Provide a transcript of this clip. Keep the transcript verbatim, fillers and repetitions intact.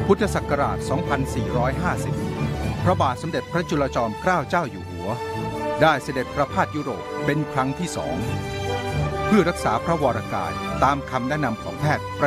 พุทธศักราช สองพันสี่ร้อยห้าสิบ พระบาทสมเด็จพระจุลจอมเกล้าเจ้าอยู่หัวได้เสด็จประพาสยุโรปเป็นครั้งที่สองเพื่อรักษาพระวรกายตามคำแนะนำของแพทย์